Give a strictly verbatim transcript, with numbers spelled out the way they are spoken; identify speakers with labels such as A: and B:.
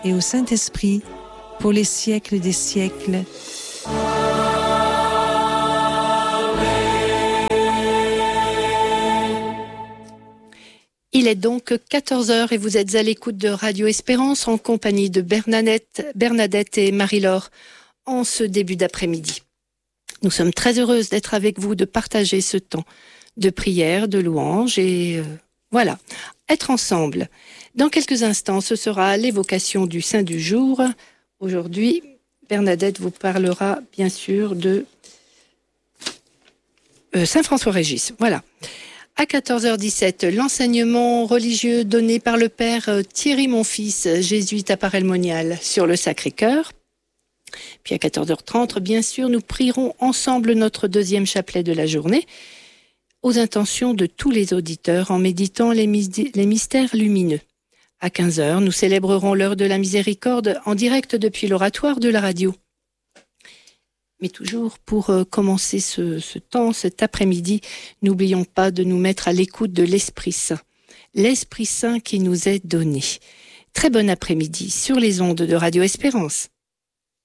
A: et au Saint-Esprit, pour les siècles des siècles.
B: Il est donc quatorze heures et vous êtes à l'écoute de Radio Espérance en compagnie de Bernadette, Bernadette et Marie-Laure en ce début d'après-midi. Nous sommes très heureuses d'être avec vous, de partager ce temps de prière, de louange et euh, voilà, être ensemble. Dans quelques instants, ce sera l'évocation du Saint du jour. Aujourd'hui, Bernadette vous parlera bien sûr de euh, Saint François-Régis. Voilà. À quatorze heures dix-sept, l'enseignement religieux donné par le père Thierry Monfils, jésuite à Paray-le-Monial, sur le Sacré-Cœur. Puis à quatorze heures trente, bien sûr, nous prierons ensemble notre deuxième chapelet de la journée aux intentions de tous les auditeurs en méditant les, mis- les mystères lumineux. À quinze heures, nous célébrerons l'heure de la miséricorde en direct depuis l'oratoire de la radio. Mais toujours pour euh, commencer ce, ce temps, cet après-midi, n'oublions pas de nous mettre à l'écoute de l'Esprit Saint. L'Esprit Saint qui nous est donné. Très bon après-midi sur les ondes de Radio Espérance.